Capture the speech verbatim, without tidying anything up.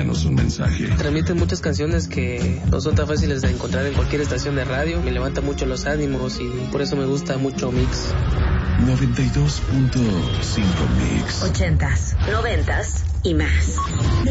Envíanos un mensaje. Transmiten muchas canciones que no son tan fáciles de encontrar en cualquier estación de radio. Me levanta mucho los ánimos y por eso me gusta mucho Mix. noventa y dos punto cinco Mix. Ochentas, noventas y más.